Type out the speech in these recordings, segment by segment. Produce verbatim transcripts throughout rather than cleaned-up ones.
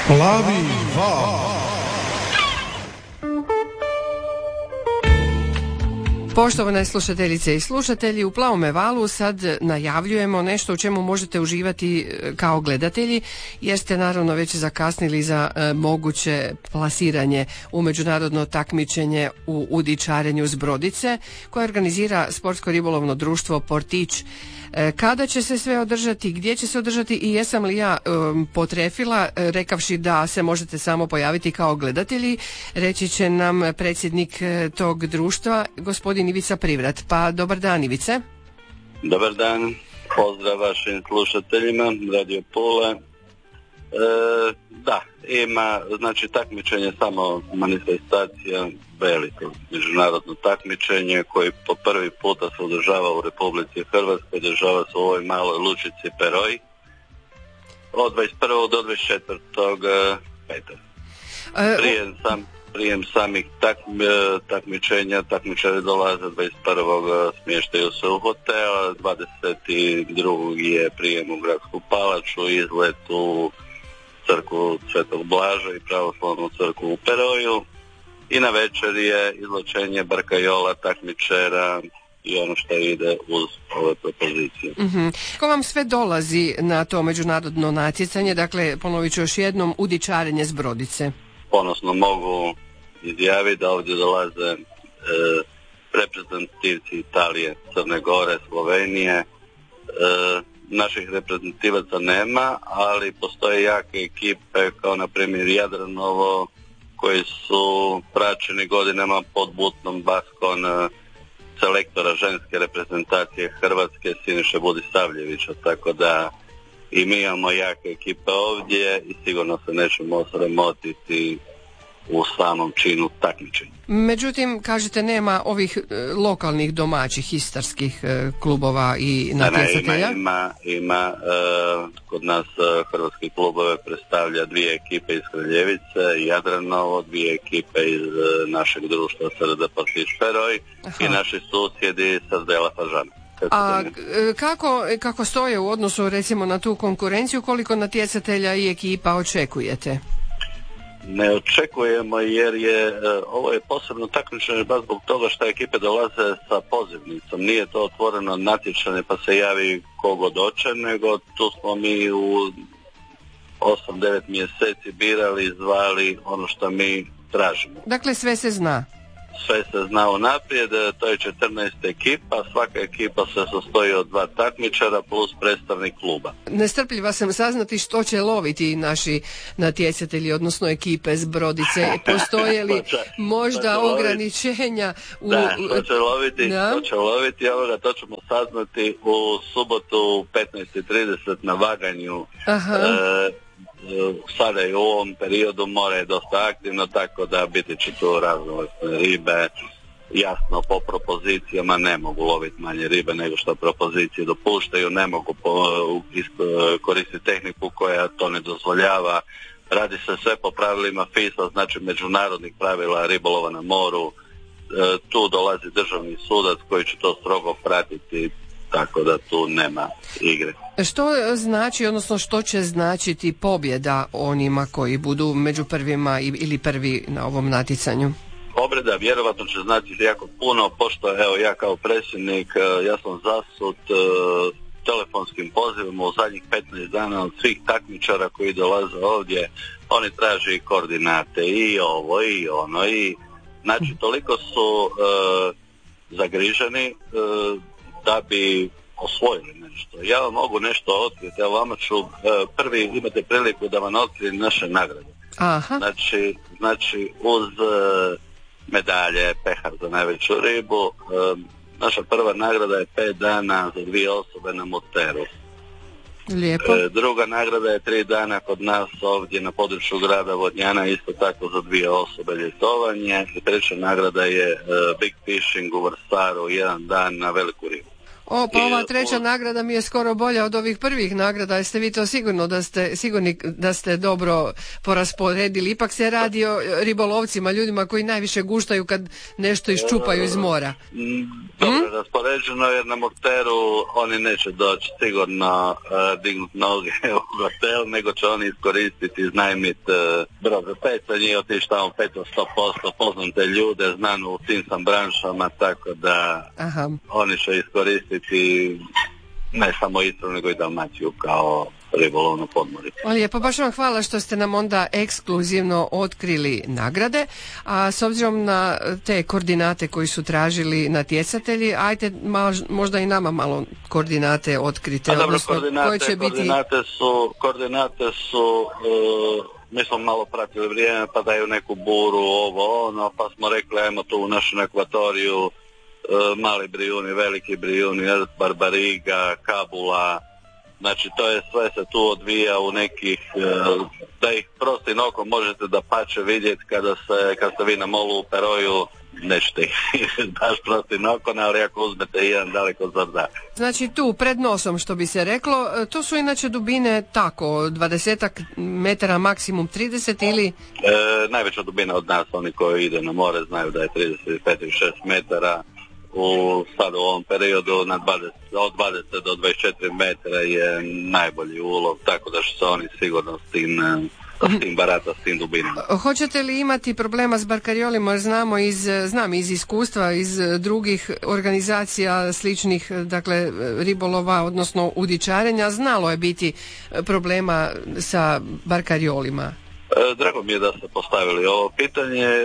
Plavi val. Poštovane slušateljice i slušatelji, u Plavome valu sad najavljujemo nešto u čemu možete uživati kao gledatelji, jer ste naravno već zakasnili za e, moguće plasiranje u međunarodno takmičenje u udičarenju s brodice koje organizira Sportsko ribolovno društvo Portić. E, kada će se sve održati, gdje će se održati i jesam li ja e, potrefila e, rekavši da se možete samo pojaviti kao gledatelji, reći će nam predsjednik e, tog društva, gospodin Ivica Privrat. Pa dobar dan, Ivice. Dobar dan, pozdrav vašim slušateljima Radio Pula. E, da, ima, znači takmičenje samo manifestacija, veliko međunarodno takmičenje koji po prvi puta se održava u Republici Hrvatskoj, održava se u ovoj maloj lučici Peroj od dvadeset prvog do dvadeset četvrtog petog. Prijem sam Prijem samih tak, takmičenja, takmičari dolaze dvadeset prvog smještaju se u hotel, dvadeset drugog je prijem u Gradsku palaču, izlet u crkvu Svetog Blaža i pravoslavnu crkvu u Peroju i na večer je izločenje barkajola, takmičara i ono što ide uz ove propozicije. Mm-hmm. Ko vam sve dolazi na to međunarodno natjecanje, dakle ponovit ću još jednom, udičarenje s brodice? Ponosno mogu izjaviti da ovdje dolaze e, reprezentativci Italije, Crne Gore, Slovenije. E, naših reprezentativaca nema, ali postoje jake ekipe kao na primjer Jadranovo, koji su praćeni godinama pod butnom baskom e, selektora ženske reprezentacije Hrvatske Siniše Budisavljevića, tako da i mi imamo jake ekipe ovdje i sigurno se nećemo sramotiti u samom činu takmičenja. Međutim, kažete, nema ovih e, lokalnih domaćih istarskih e, klubova i natjecatelja? Ne, ima, ima, ima e, kod nas e, hrvatski klubove predstavlja dvije ekipe iz Kraljevice, Jadranovo, dvije ekipe iz e, našeg društva S R D Portić Peroj i naši susjedi sa Zdela Fažana. A kako, kako stoje u odnosu recimo na tu konkurenciju, koliko natjecatelja i ekipa očekujete? Ne očekujemo jer je ovo je posebno takmičenje baš zbog toga što ekipe dolaze sa pozivnicom. Nije to otvoreno natječanje pa se javi kogo doće, nego tu smo mi u osam devet mjeseci birali, zvali ono što mi tražimo. Dakle, sve se zna? Sve se zna unaprijed, to je četrnaest ekipa, svaka ekipa se sastoji od dva takmičara plus predstavnik kluba. Nestrpljiva sam saznati što će loviti naši natjecatelji, odnosno ekipe s brodice. Postoje li to će, možda to ograničenja? U... Da, to će loviti, da? to će loviti, ovoga, to ćemo saznati u subotu u petnaest i trideset na vaganju. Aha. E, sada i u ovom periodu more je dosta aktivno, tako da biti će tu raznovrsne ribe. Jasno, po propozicijama ne mogu loviti manje ribe nego što propozicije dopuštaju, ne mogu po, koristiti tehniku koja to ne dozvoljava. Radi se sve po pravilima F I S A, znači međunarodnih pravila ribolova na moru. E, tu dolazi državni sudac koji će to strogo pratiti, tako da tu nema igre. Što znači, odnosno što će značiti pobjeda onima koji budu među prvima ili prvi na ovom natjecanju? Pobjeda vjerovatno će značiti jako puno, pošto evo ja kao predsjednik, ja sam zasut uh, telefonskim pozivima u zadnjih petnaest dana od svih takmičara koji dolaze ovdje. Oni traže koordinate i ovo i ono i znači toliko su uh, zagriženi uh, da bi osvojili nešto. Ja vam mogu nešto otkriti, ja vama ću uh, prvi imate priliku da vam otkrijem naše nagrade. Aha. Znači, znači uz uh, medalje, pehar za najveću ribu, uh, naša prva nagrada je pet dana za dvije osobe na moteru. Lijepo. Uh, druga nagrada je tri dana kod nas ovdje na području grada Vodnjana, isto tako za dvije osobe ljetovanje. I treća nagrada je uh, big fishing u Vrsaru, jedan dan na veliku ribu. O, pa I, ova treća o... nagrada mi je skoro bolja od ovih prvih nagrada. Jeste vi to sigurno da ste sigurni da ste dobro porasporedili? Ipak se radi o ribolovcima, ljudima koji najviše guštaju kad nešto iščupaju iz mora. Dobro hmm? raspoređeno, jer na Murteru oni neće doći sigurno uh, dignut noge u hotel, nego će oni iskoristiti, iznajmiti uh, brod za pecanje i otići tamo peto sto posto. Poznam te ljude, znam u tim sam branšama, tako da Aha. oni će iskoristiti ne samo Istru, nego i Dalmaciju kao ribolovno podmorje. Lijepo, baš vam hvala što ste nam onda ekskluzivno otkrili nagrade, a s obzirom na te koordinate koji su tražili natjecatelji, ajte mal, možda i nama malo koordinate otkrite, dobro, odnosno koordinate, koje će biti... Koordinate su, koordinate su uh, mi smo malo pratili vrijeme, pa daju neku buru, ovo, ono, pa smo rekli, ajmo tu u našem ekvatoriju, uh, mali Brijuni, veliki Brijuni, Barbariga, Kabula. Znači to je sve se tu odvija u nekih, da ih prostim okom možete da pače vidjeti kada se, kad ste vi na molu u Peroju, nećete ih baš prostim okom, ali ako uzmete jedan daleko zorda. Znači tu pred nosom, što bi se reklo, to su inače dubine tako, dvadesetak metara, maksimum trideset ili? E, najveća dubina od nas, oni koji ide na more znaju da je trideset pet ili šest metara. U, sad u ovom periodu na dvadeset, od dvadeset do dvadeset četiri metra je najbolji ulov, tako da će se oni sigurno s tim, s tim barata, s tim dubinama. Hoćete li imati problema s barkariolima? Jer znamo iz, znam iz iskustva, iz drugih organizacija sličnih, dakle ribolova, odnosno udičarenja, znalo je biti problema sa barkariolima. E, drago mi je da ste postavili ovo pitanje. E,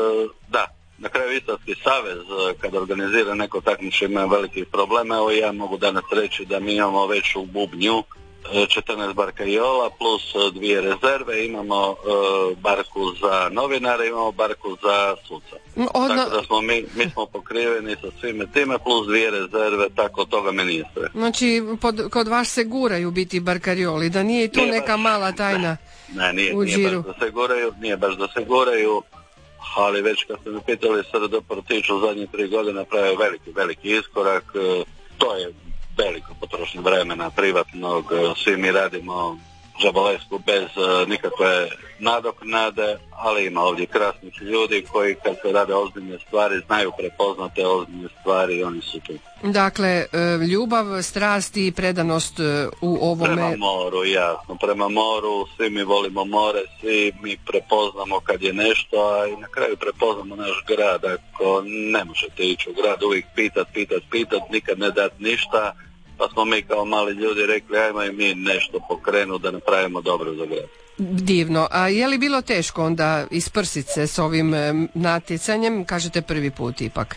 da. Na kraju Istarski savez kad organizira neko takmičenje ima velikih problema. Evo ja mogu danas reći da mi imamo već u bubnju četrnaest barkajola plus dvije rezerve, imamo uh, barku za novinare, imamo barku za suca. Odna... Tako da smo mi, mi smo pokriveni sa svime time plus dvije rezerve, tako toga me nije sve. Znači pod, kod vas se guraju biti barkarioli, da nije i tu nije neka baš, mala tajna ne, ne, nije, u nije džiru. Baš da se guraju, nije baš da se guraju, ali već kad ste me pitali S R D Portić u zadnjih tri godine pravi veliki, veliki iskorak, to je veliko potrošnje vremena privatnog, svi mi radimo džabalesku bez uh, nikakve nadoknade, ali ima ovdje krasnih ljudi koji kad se rade ozbiljne stvari znaju prepoznate ozbiljne stvari i oni su tu. Dakle, ljubav, strast i predanost u ovome... Prema moru, jasno, prema moru, svi mi volimo more, svi mi prepoznamo kad je nešto, a i na kraju prepoznamo naš grad. Ako ne možete ići u grad, uvijek pitat, pitat, pitat, nikad ne dat ništa, pa smo mi kao mali ljudi rekli, ajmo i mi nešto pokrenu da napravimo dobro za grad. Divno. A je li bilo teško onda isprsiti se s ovim natjecanjem, kažete prvi put ipak?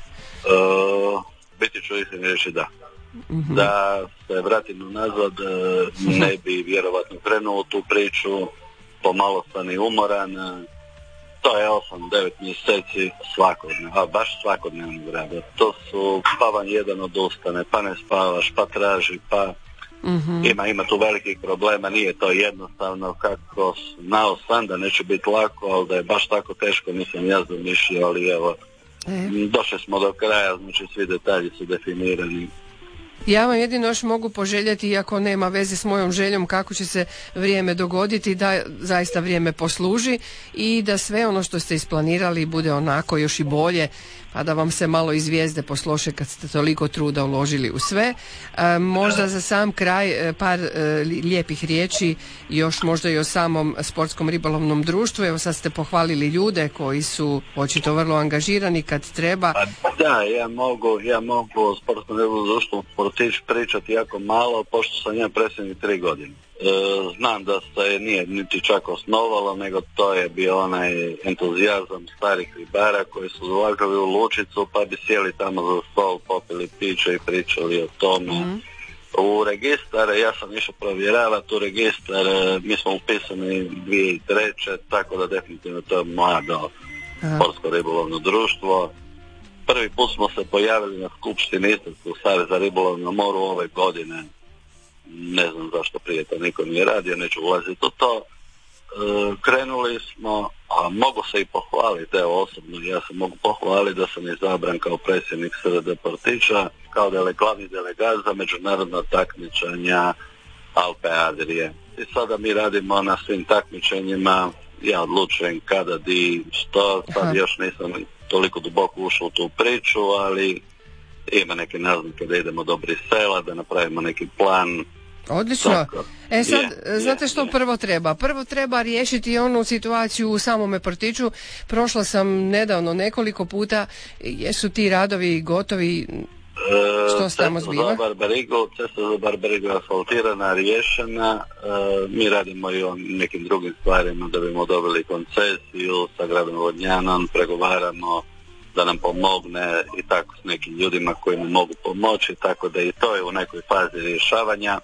Uh, biti ću iskreno reći da. Mm-hmm. Da se vratim nazad, ne bi vjerovatno krenuo u tu priču, pomalo sam i umoran. To je osam devet mjeseci svakodnevno, a baš svakodnevno rada. To su, pa vam jedan odustane, pa ne spavaš, pa traži, pa mm-hmm. ima, ima tu velikih problema, nije to jednostavno, kako znao sam da neće biti lako, ali da je baš tako teško, nisam ja zamišljao, ali evo, e. došli smo do kraja, znači svi detalji su definirani. Ja vam jedino još mogu poželjeti, iako nema veze s mojom željom kako će se vrijeme dogoditi, da zaista vrijeme posluži i da sve ono što ste isplanirali bude onako još i bolje, pa da vam se malo i zvijezde posloše kad ste toliko truda uložili u sve. E, možda za sam kraj par e, lijepih riječi još možda i o samom sportskom ribolovnom društvu. Evo sad ste pohvalili ljude koji su očito vrlo angažirani kad treba. Da, ja mogu, ja mogu o sportskom ribolovnom društvu Portić pričati jako malo, pošto sam ja predsjednik tri godine. E, znam da se nije niti čak osnovalo, nego to je bio onaj entuzijazam starih ribara koji su zalagali u lučicu, pa bi sjeli tamo za stol, popili piće i pričali o tome. Mm-hmm. U registar, ja sam išao provjeravati u registar, mi smo upisani dvije tisuće treće. tako da definitivno to je mlado sportsko ribolovno društvo. Prvi put smo se pojavili na skupštini Istarskog saveza ribolova na moru ove godine. Ne znam zašto prije to niko nije radio, neću ulaziti u to. E, krenuli smo, a mogu se i pohvaliti, evo osobno ja se mogu pohvaliti da sam izabran kao predsjednik S R D Portića. kao dele, glavni delegat za međunarodna takmičenja Alpe Adrije. I sada mi radimo na svim takmičenjima, ja odlučujem kada, di, što, sad Aha. još nisam toliko duboko ušao u tu priču, ali ima neke naznake da idemo do Brisela, da napravimo neki plan. Odlično. Tako. E sad, je, znate što je. prvo treba? Prvo treba riješiti onu situaciju u samome Portiću. Prošla sam nedavno nekoliko puta, jesu ti radovi gotovi? Što se tamo zbiva? Za Barbarigo, cesta za Barbarigo je asfaltirana, riješena. E, mi radimo i o nekim drugim stvarima da bimo dobili koncesiju sa gradom Vodnjanom, pregovaramo da nam pomogne i tako s nekim ljudima koji mu mogu pomoći, tako da i to je u nekoj fazi rješavanja.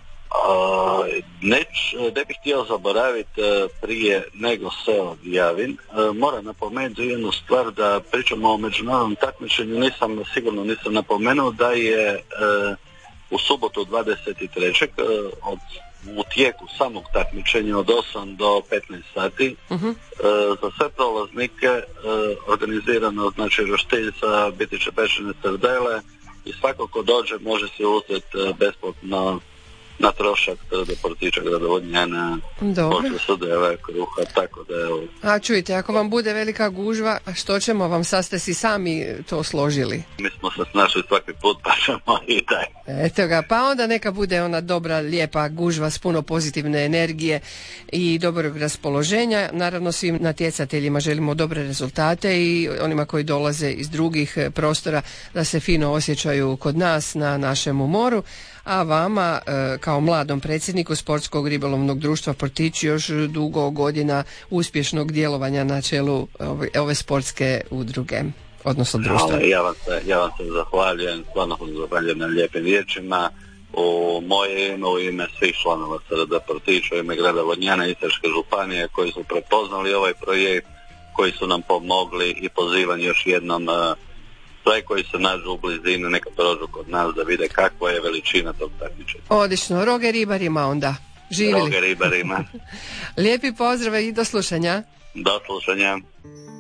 Uh, neć, ne bih htio zaboraviti uh, prije nego se odjavim. Uh, moram napomenuti jednu stvar, da pričamo o međunarodnom takmičenju, nisam sigurno nisam napomenuo da je uh, u subotu dvadeset trećeg Uh, od, u tijeku samog takmičenja od osam do petnaest sati uh-huh. uh, za sve prolaznike uh, organizirano, znači roštilj sa biti će pečene srdele i svako ko dođe može se uzeti uh, besplatno na trošak do Portića, grada Vodnjana, možda sudeve, kruha, tako da evo. A čujte, ako vam bude velika gužva, što ćemo vam, sad ste si sami to složili? Mi smo se snašli svaki put, pa ćemo i taj. Eto ga, pa onda neka bude ona dobra, lijepa gužva s puno pozitivne energije i dobrog raspoloženja. Naravno svim natjecateljima želimo dobre rezultate i onima koji dolaze iz drugih prostora da se fino osjećaju kod nas na našemu moru. A vama kao mladom predsjedniku Sportskog ribolovnog društva Portić još dugo godina uspješnog djelovanja na čelu ove, ove sportske udruge, odnosno društva. Ja vam se, ja vam se zahvaljujem, stvarno vam zahvaljujem na lijepim riječima. U moje ime, u ime svih članova S R D Portića, u ime grada Vodnjana i Istarske županije koji su prepoznali ovaj projekt, koji su nam pomogli i pozivam još jednom sve koji se nađu u blizini neka prođu kod nas da vide kakva je veličina tog takmičenja. Odlično, roge ribarima onda. Živjeli. Roge ribarima. Lijepi pozdrav i do slušanja. Do slušanja.